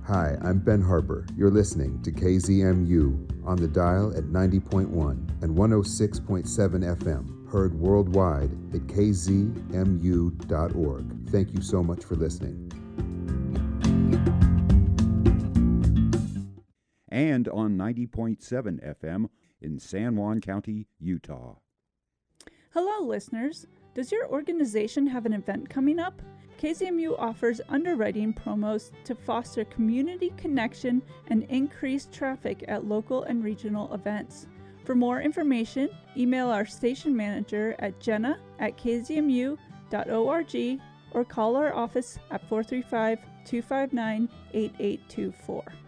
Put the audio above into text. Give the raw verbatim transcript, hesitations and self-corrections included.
Hi, I'm Ben Harper. You're listening to K Z M U on the dial at ninety point one and one oh six point seven F M, heard worldwide at k z m u dot org. Thank you so much for listening. And on ninety point seven F M in San Juan County, Utah. Hello, listeners. Does your organization have an event coming up? K Z M U offers underwriting promos to foster community connection and increase traffic at local and regional events. For more information, email our station manager at jenna at k z m u dot org or call our office at four three five, two five nine, eight eight two four.